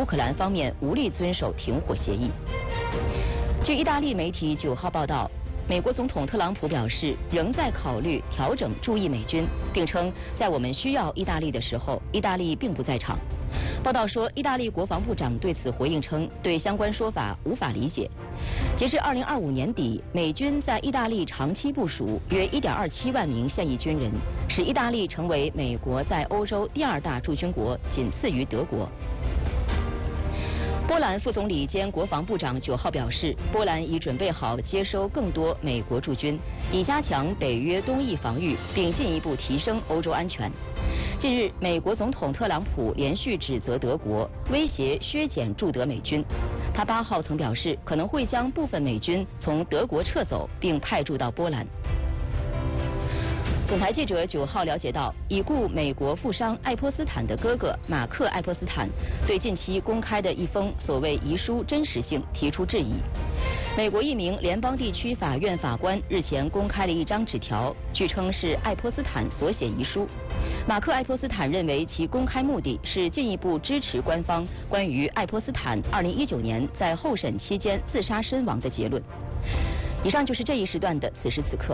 乌克兰方面无力遵守停火协议。据意大利媒体9号报道，美国总统特朗普表示，仍在考虑调整驻意美军，并称在我们需要意大利的时候，意大利并不在场。报道说，意大利国防部长对此回应称，对相关说法无法理解。截至2025年底，美军在意大利长期部署约1.27万名现役军人，使意大利成为美国在欧洲第2大驻军国，仅次于德国。波兰副总理兼国防部长9号表示，波兰已准备好接收更多美国驻军，以加强北约东翼防御，并进一步提升欧洲安全。近日，美国总统特朗普连续指责德国威胁削减驻德美军。他8号曾表示，可能会将部分美军从德国撤走，并派驻到波兰。总台记者9号了解到，已故美国富商爱泼斯坦的哥哥马克·爱泼斯坦对近期公开的一封所谓遗书真实性提出质疑。美国一名联邦地区法院法官日前公开了一张纸条，据称是爱泼斯坦所写遗书。马克·爱泼斯坦认为其公开目的是进一步支持官方关于爱泼斯坦2019年在候审期间自杀身亡的结论。以上就是这一时段的此时此刻。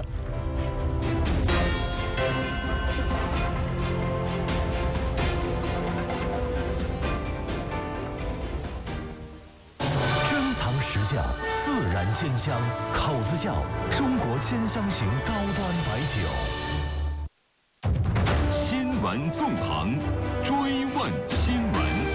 自然鲜香，口子窖，中国鲜香型高端白酒。新闻纵横，追问新闻。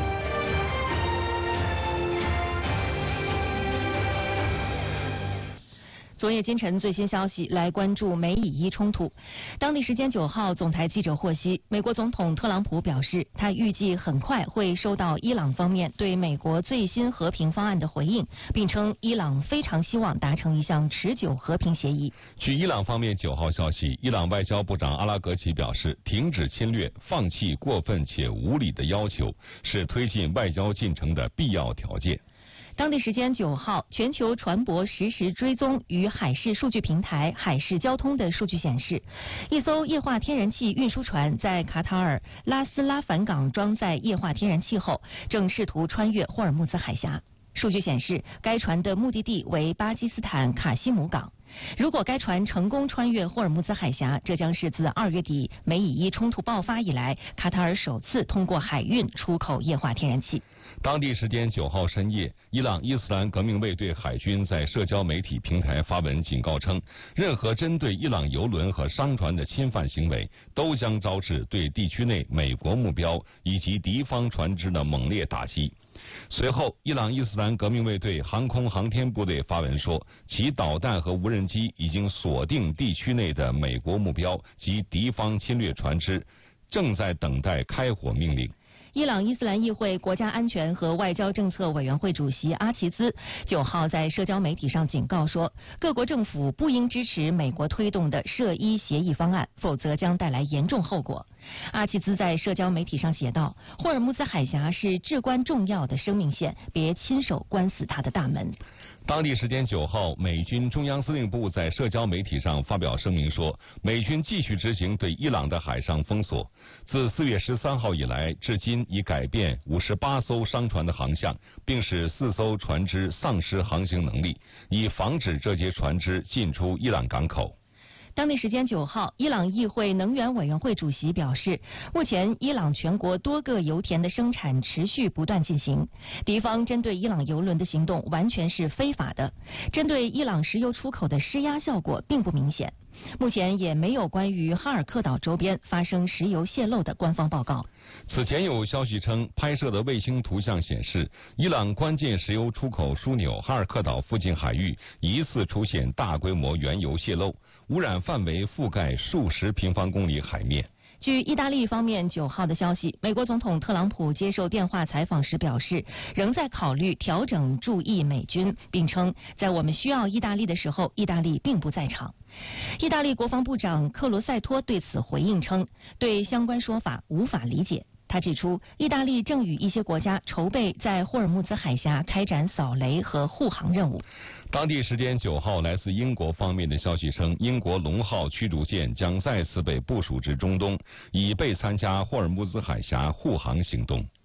昨夜今晨最新消息，来关注美以伊冲突。当地时间9号，总台记者获悉，美国总统特朗普表示，他预计很快会收到伊朗方面对美国最新和平方案的回应，并称伊朗非常希望达成一项持久和平协议。 据伊朗方面9号消息，伊朗外交部长阿拉格齐表示，停止侵略、放弃过分且无理的要求，是推进外交进程的必要条件。 当地时间9号，全球船舶实时追踪与海事数据平台海事交通的数据显示，一艘液化天然气运输船在卡塔尔拉斯拉凡港装载液化天然气后，正试图穿越霍尔木兹海峡。数据显示，该船的目的地为巴基斯坦卡西姆港。如果该船成功穿越霍尔木兹海峡，这将是自2月底美以伊冲突爆发以来，卡塔尔首次通过海运出口液化天然气。 当地时间9号深夜，伊朗伊斯兰革命卫队海军在社交媒体平台发文警告称，任何针对伊朗油轮和商船的侵犯行为，都将招致对地区内美国目标以及敌方船只的猛烈打击。随后，伊朗伊斯兰革命卫队航空航天部队发文说，其导弹和无人机已经锁定地区内的美国目标及敌方侵略船只，正在等待开火命令。 伊朗伊斯兰议会国家安全和外交政策委员会主席阿齐兹9号在社交媒体上警告说，各国政府不应支持美国推动的涉伊协议方案，否则将带来严重后果。阿齐兹在社交媒体上写道，霍尔木兹海峡是至关重要的生命线，别亲手关死它的大门。 当地时间9号，美军中央司令部在社交媒体上发表声明说，美军继续执行对伊朗的海上封锁。自4月13号以来，至今已改变58艘商船的航向，并使4艘船只丧失航行能力，以防止这些船只进出伊朗港口。 当地时间9号，伊朗议会能源委员会主席表示，目前伊朗全国多个油田的生产持续不断进行，敌方针对伊朗油轮的行动完全是非法的，针对伊朗石油出口的施压效果并不明显。目前也没有关于哈尔克岛周边发生石油泄漏的官方报告。 此前有消息称，拍摄的卫星图像显示，伊朗关键石油出口枢纽哈尔克岛附近海域疑似出现大规模原油泄漏，污染范围覆盖数十平方公里海面。 据意大利方面9号的消息，美国总统特朗普接受电话采访时表示，仍在考虑调整驻意美军，并称在我们需要意大利的时候，意大利并不在场。意大利国防部长克罗塞托对此回应称，对相关说法无法理解。他指出，意大利正与一些国家筹备在霍尔木兹海峡开展扫雷和护航任务。 当地时间9号，来自英国方面的消息称，英国龙号驱逐舰将再次被部署至中东，以备参加霍尔木兹海峡护航行动。